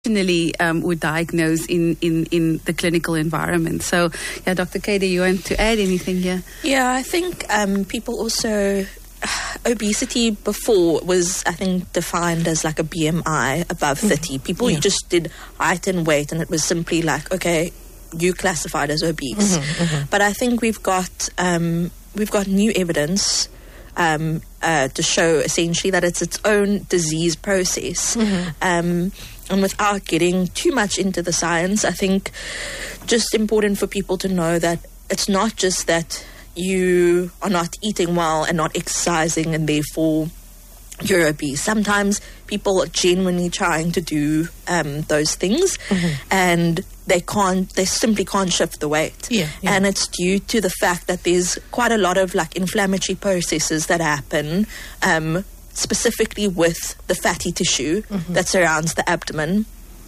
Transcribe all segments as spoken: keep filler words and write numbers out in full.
traditionally um, would diagnose in, in, in the clinical environment. So, yeah, Doctor Kay, do you want to add anything here? Yeah, I think um, people also... obesity before was, I think, defined as like a B M I above thirty. People Yeah. just did height and weight, and it was simply like, okay, you classified as obese. Mm-hmm, mm-hmm. But I think we've got um, we've got new evidence um, uh, to show essentially that it's its own disease process. Mm-hmm. Um, and without getting too much into the science, I think just important for people to know that it's not just that you are not eating well and not exercising and therefore you're obese. Sometimes people are genuinely trying to do um, those things Mm-hmm. and they can't, they simply can't shift the weight. Yeah, yeah. And it's due to the fact that there's quite a lot of like inflammatory processes that happen um, specifically with the fatty tissue Mm-hmm. that surrounds the abdomen.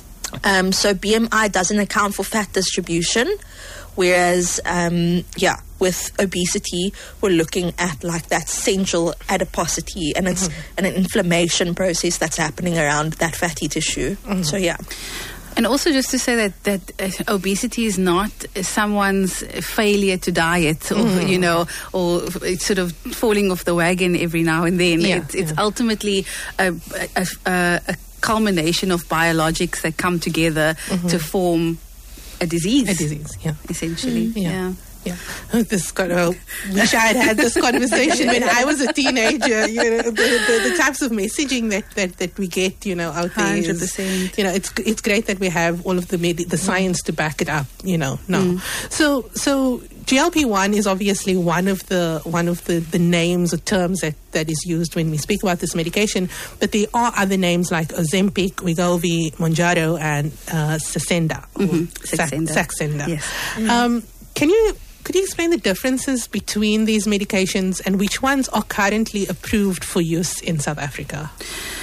Um, so B M I doesn't account for fat distribution, whereas, um, yeah, with obesity, we're looking at like that central adiposity, and it's Mm-hmm. an inflammation process that's happening around that fatty tissue. Mm-hmm. So, yeah. And also just to say that, that uh, obesity is not someone's failure to diet or, Mm-hmm. you know, or it's sort of falling off the wagon every now and then. Yeah, it's it's yeah. ultimately a, a, a, a culmination of biologics that come together to form a disease. A disease, yeah. Essentially, Yeah. yeah. Yeah, this got. I wish I had had this conversation when I was a teenager. You know, the, the, the types of messaging that, that, that we get, you know, out there. one hundred is, percent. You know, it's it's great that we have all of the med- the science to back it up. You know, no. Mm. So so G L P one is obviously one of the one of the, the names or terms that, that is used when we speak about this medication. But there are other names like Ozempic, Wegovy, Mounjaro, and uh, Saxenda. or Mhm. Sa- Saxenda. Saxenda. Yes. Um, can you could you explain the differences between these medications and which ones are currently approved for use in South Africa?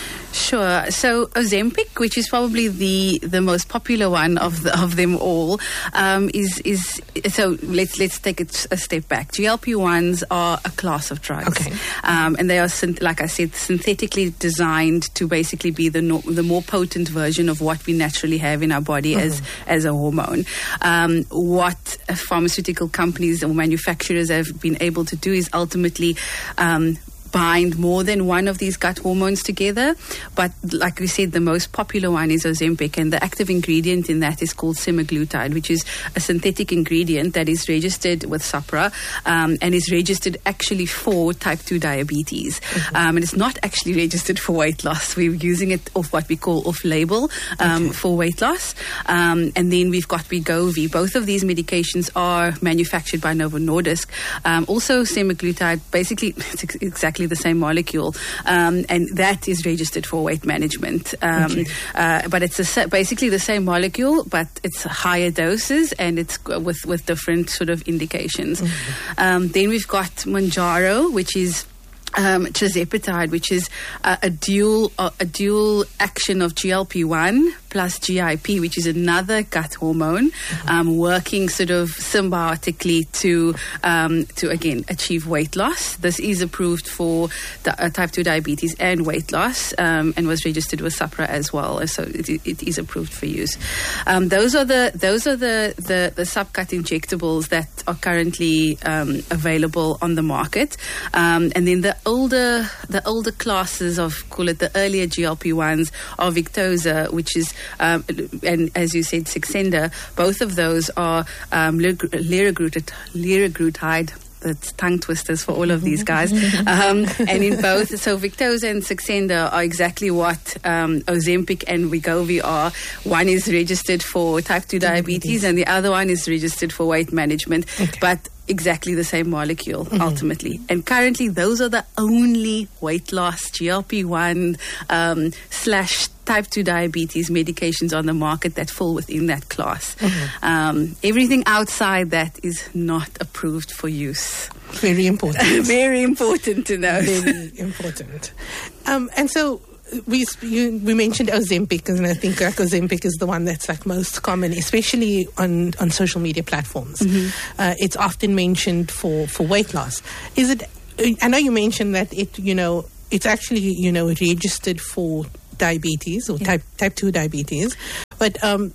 Sure. So Ozempic, which is probably the, the most popular one of the, of them all, um, is is so let's let's take it a step back. G L P ones are a class of drugs, Okay. um, and they are synth- like I said, synthetically designed to basically be the no- the more potent version of what we naturally have in our body as as a hormone. Um, what pharmaceutical companies or manufacturers have been able to do is ultimately um, bind more than one of these gut hormones together. But like we said, the most popular one is Ozempic, and the active ingredient in that is called semaglutide, which is a synthetic ingredient that is registered with SAHPRA um, and is registered actually for type two diabetes. Mm-hmm. Um, and it's not actually registered for weight loss. We're using it off what we call off-label um, okay. for weight loss. Um, and then we've got Wegovy. Both of these medications are manufactured by Novo Nordisk. Um, also semaglutide, basically it's ex- exactly the same molecule, um, and that is registered for weight management. Um, okay. uh, but it's a, basically the same molecule, but it's higher doses and it's with, with different sort of indications. Mm-hmm. Um, then we've got Mounjaro, which is Um, tirzepatide, which is uh, a dual uh, a dual action of G L P one plus G I P, which is another gut hormone, mm-hmm. um, working sort of symbiotically to um, to again achieve weight loss. This is approved for the, uh, type two diabetes and weight loss, um, and was registered with SAHPRA as well. So it, it is approved for use. Um, those are the those are the the, the subcut injectables that are currently um, available on the market, um, and then the older the older classes of, call it the earlier G L P ones, are Victoza, which is um, and as you said, Saxenda. Both of those are um, liraglutide, liraglutide. That's tongue twisters for all of these guys. Um, and in both, so Victoza and Saxenda are exactly what um, Ozempic and Wegovy are. One is registered for type two diabetes and the other one is registered for weight management. Okay. But exactly the same molecule, mm-hmm. ultimately. And currently, those are the only weight loss G L P one um, slash type two diabetes medications on the market that fall within that class. Mm-hmm. Um, everything outside that is not approved for use. Very important. Very important to know. Very important. Um, and so, We you, we mentioned Ozempic, and I think like Ozempic is the one that's like most common, especially on, on social media platforms. Mm-hmm. Uh, it's often mentioned for, for weight loss. Is it? I know you mentioned that it. You know, it's actually you know registered for diabetes or yeah. type type two diabetes. but um,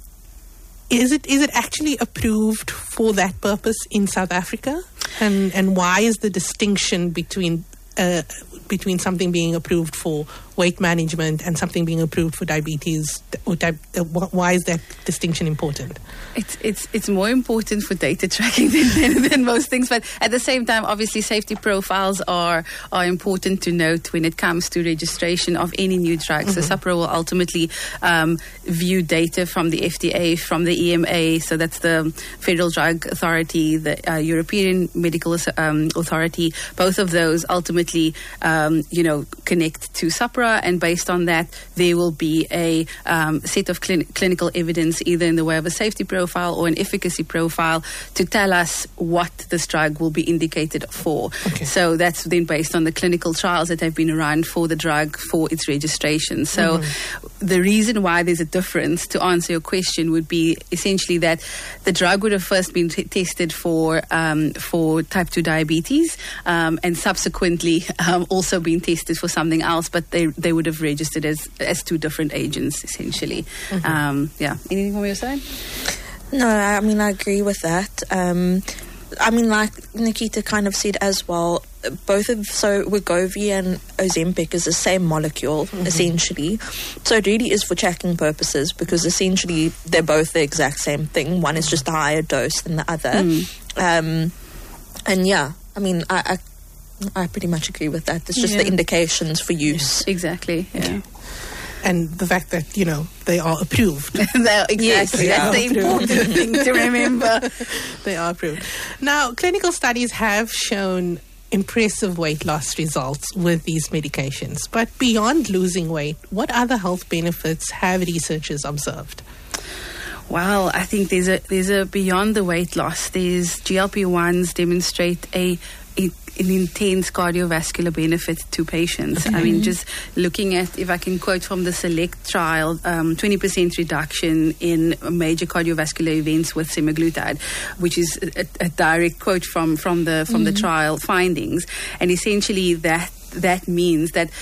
is it is it actually approved for that purpose in South Africa? And and why is the distinction between uh, between something being approved for weight management and something being approved for diabetes? Or di- uh, why is that distinction important? It's it's it's more important for data tracking than, than, than most things, but at the same time, obviously, safety profiles are are important to note when it comes to registration of any new drug. Mm-hmm. So SAHPRA will ultimately um, view data from the F D A, from the E M A, so that's the Federal Drug Authority, the uh, European Medical um, Authority. Both of those ultimately, um, you know, connect to SAHPRA, and based on that, there will be a um, set of clin- clinical evidence, either in the way of a safety profile or an efficacy profile, to tell us what this drug will be indicated for. Okay. So that's then based on the clinical trials that have been run for the drug for its registration. So mm-hmm. the reason why there's a difference, to answer your question, would be essentially that the drug would have first been t- tested for um, for type two diabetes, um, and subsequently um, also been tested for something else, but they they would have registered as as two different agents, essentially. Mm-hmm. Um, yeah. Anything from your side? No, I mean, I agree with that. Um, I mean, like Nikita kind of said as well, both of, so Wegovy and Ozempic is the same molecule, mm-hmm. essentially. So it really is for tracking purposes, because essentially they're both the exact same thing. One is just a higher dose than the other. Mm. Um, and yeah, I mean, I, I I pretty much agree with that. It's just yeah. the indications for use. Yeah. Exactly, yeah. Okay. And the fact that, you know, they are approved. They're, exactly. Yes, that's the important thing to remember. They are approved. Now, clinical studies have shown impressive weight loss results with these medications. But beyond losing weight, what other health benefits have researchers observed? Well, I think there's a there's a beyond the weight loss. There's G L P ones demonstrate a, a an intense cardiovascular benefit to patients. Okay. I mean, just looking at, if I can quote from the SELECT trial, um, twenty percent reduction in major cardiovascular events with semaglutide, which is a, a direct quote from, from the from mm-hmm. the trial findings. And essentially that that means that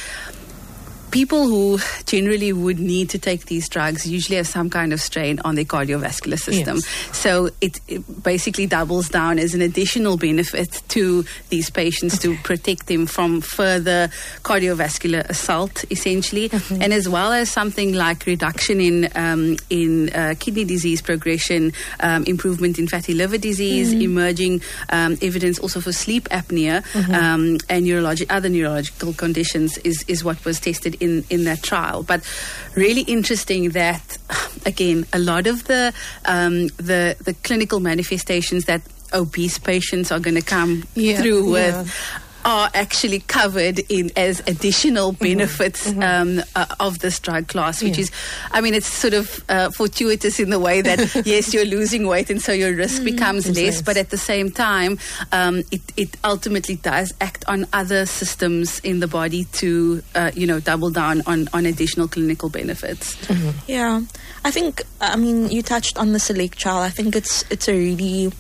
people who generally would need to take these drugs usually have some kind of strain on their cardiovascular system. Yes. So it, it basically doubles down as an additional benefit to these patients okay. to protect them from further cardiovascular assault, essentially, mm-hmm. and as well as something like reduction in um, in uh, kidney disease progression, um, improvement in fatty liver disease, mm-hmm. emerging um, evidence also for sleep apnea, mm-hmm. um, and neurologi- other neurological conditions is, is what was tested in, in that trial. But really interesting that, again, a lot of the um, the the clinical manifestations that obese patients are going to come yeah, through with yeah. are actually covered in as additional benefits mm-hmm. um, uh, of this drug class, which yeah. is, I mean, it's sort of uh, fortuitous in the way that, yes, you're losing weight and so your risk becomes mm, less, nice. But at the same time, um, it, it ultimately does act on other systems in the body to, uh, you know, double down on, on additional clinical benefits. Mm-hmm. Yeah. I think, I mean, you touched on the SELECT trial. I think it's it's a really...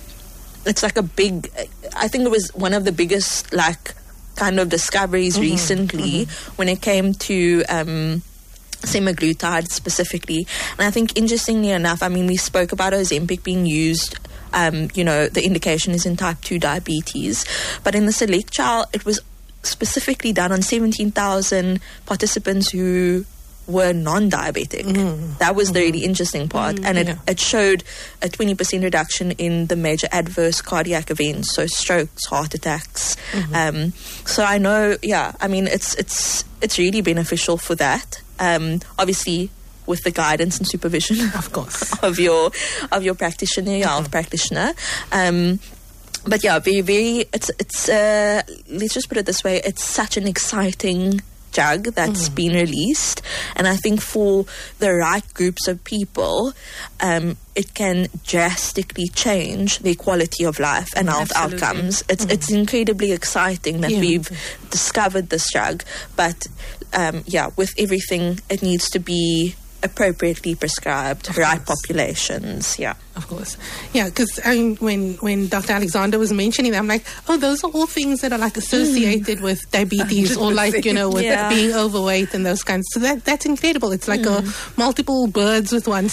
It's like a big, I think it was one of the biggest, like, kind of discoveries mm-hmm, recently mm-hmm. when it came to um, semaglutide specifically. And I think, interestingly enough, I mean, we spoke about Ozempic being used, um, you know, the indication is in type two diabetes. But in the SELECT trial, it was specifically done on seventeen thousand participants who were non-diabetic. Mm. That was mm-hmm. the really interesting part. Mm, and it, yeah. it showed a twenty percent reduction in the major adverse cardiac events, so strokes, heart attacks. Mm-hmm. Um, so I know, yeah, I mean, it's it's it's really beneficial for that. Um, obviously, with the guidance and supervision, of course, of your of your practitioner, your mm-hmm. health practitioner. Um, but yeah, very, very, it's, it's uh, let's just put it this way, it's such an exciting drug that's mm. been released, and I think for the right groups of people, um, it can drastically change their quality of life and health Absolutely. outcomes. It's mm. it's incredibly exciting that yeah. we've discovered this drug, but um, yeah, with everything, it needs to be appropriately prescribed, of right course. populations, yeah. Of course. Yeah, because I mean, when, when Doctor Alexander was mentioning that, I'm like, oh, those are all things that are like associated mm. with diabetes or like, you know, with yeah. being overweight and those kinds. So that that's incredible. It's like mm. a multiple birds with one